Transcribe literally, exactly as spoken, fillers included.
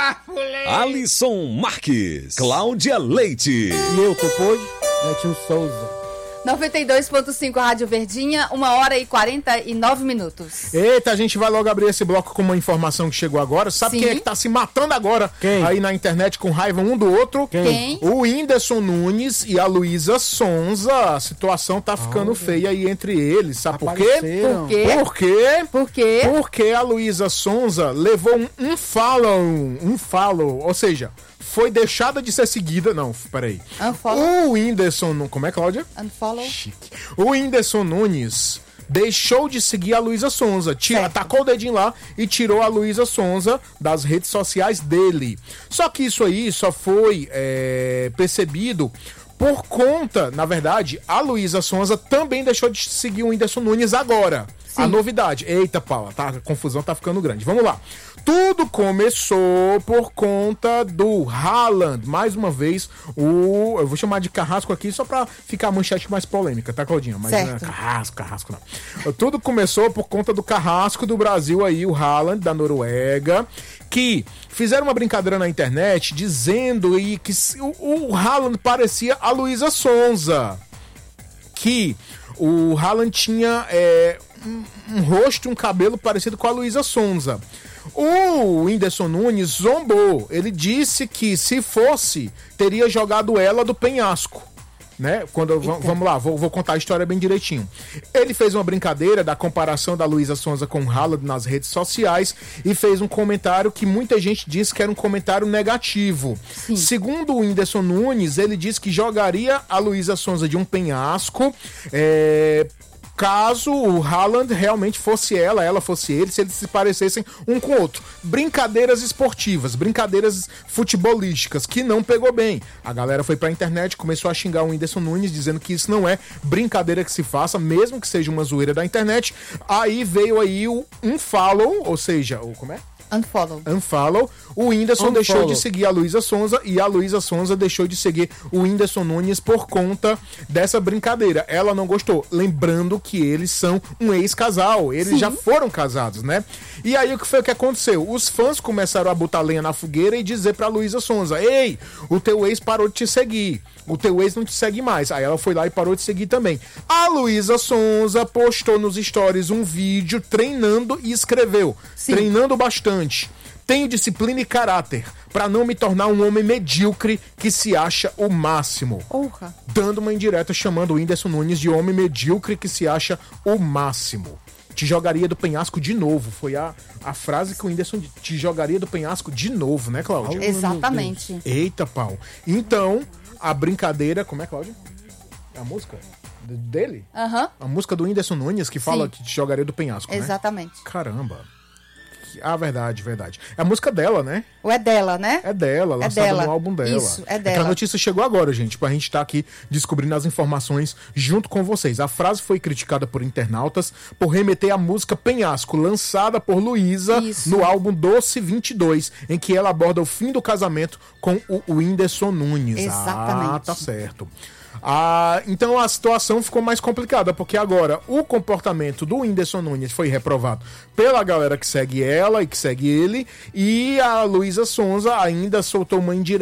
Alisson Marques, Cláudia Leite. E eu, Topode, Netinho Souza. noventa e dois ponto cinco Rádio Verdinha, uma hora e quarenta e nove minutos. Eita, a gente vai logo abrir esse bloco com uma informação que chegou agora. Sabe Sim. quem é que tá se matando agora? Quem? Aí na internet com raiva um do outro? Quem? O Whindersson Nunes e a Luísa Sonza. A situação tá ficando oh, feia aí entre eles. Sabe por quê? Por quê? Por quê? Por quê? Porque a Luísa Sonza levou um, um follow, um follow, ou seja, foi deixada de ser seguida. Não, peraí. Unfollow. O Whindersson, como é, Cláudia? Unfollow. Chique. O Whindersson Nunes deixou de seguir a Luísa Sonza. Tira, tacou o dedinho lá e tirou a Luísa Sonza das redes sociais dele. Só que isso aí só foi é, percebido por conta, na verdade, a Luísa Sonza também deixou de seguir o Whindersson Nunes agora. Sim. A novidade. Eita, Paula, tá, a confusão tá ficando grande. Vamos lá. Tudo começou por conta do Haaland. Mais uma vez, o... eu vou chamar de Carrasco aqui só pra ficar a manchete mais polêmica, tá, Claudinha? Mas não é Carrasco, Carrasco não. Tudo começou por conta do Carrasco do Brasil aí, o Haaland, da Noruega, que fizeram uma brincadeira na internet dizendo aí que o, o Haaland parecia a Luísa Sonza. Que o Haaland tinha é, um, um rosto, um cabelo parecido com a Luísa Sonza. O Whindersson Nunes zombou. Ele disse que se fosse, teria jogado ela do penhasco. Né? Quando eu, vamos lá, vou, vou contar a história bem direitinho. Ele fez uma brincadeira da comparação da Luísa Sonza com o Haaland nas redes sociais e fez um comentário que muita gente disse que era um comentário negativo. Sim. Segundo o Whindersson Nunes, ele disse que jogaria a Luísa Sonza de um penhasco é, caso o Haaland realmente fosse ela, ela fosse ele, se eles se parecessem um com o outro. Brincadeiras esportivas, brincadeiras futebolísticas, que não pegou bem. A galera foi pra internet, começou a xingar o Whindersson Nunes, dizendo que isso não é brincadeira que se faça, mesmo que seja uma zoeira da internet. Aí veio aí o unfollow, ou seja, o como é? Unfollow. Unfollow. O Whindersson Unfollow. deixou de seguir a Luísa Sonza e a Luísa Sonza deixou de seguir o Whindersson Nunes por conta dessa brincadeira. Ela não gostou. Lembrando que eles são um ex-casal. Eles Sim. já foram casados, né? E aí o que foi que aconteceu? Os fãs começaram a botar lenha na fogueira e dizer pra Luísa Sonza: ei, o teu ex parou de te seguir. O teu ex não te segue mais. Aí ela foi lá e parou de seguir também. A Luísa Sonza postou nos stories um vídeo treinando e escreveu. Sim. Treinando bastante. Tenho disciplina e caráter pra não me tornar um homem medíocre que se acha o máximo. Porra. Dando uma indireta chamando o Whindersson Nunes de homem medíocre que se acha o máximo. Te jogaria do penhasco de novo. Foi a, a frase que o Whindersson te jogaria do penhasco de novo, né, Cláudia? Exatamente. Eita, pau. Então, a brincadeira... Como é, Cláudia? É a música? Dele? Aham. Uhum. A música do Whindersson Nunes que fala Sim. que te jogaria do penhasco, Exatamente. Né? Caramba. Ah, verdade, verdade. É a música dela, né? Ou é dela, né? É dela, lançada é dela. no álbum dela. Isso, é dela. É que a notícia chegou agora, gente, pra gente estar aqui descobrindo as informações junto com vocês. A frase foi criticada por internautas por remeter à música Penhasco, lançada por Luísa no álbum Doce vinte e dois, em que ela aborda o fim do casamento com o Whindersson Nunes. Exatamente. Ah, tá certo. Ah, então a situação ficou mais complicada, porque agora o comportamento do Whindersson Nunes foi reprovado pela galera que segue ela e que segue ele, e a Luísa Sonza ainda soltou uma indireta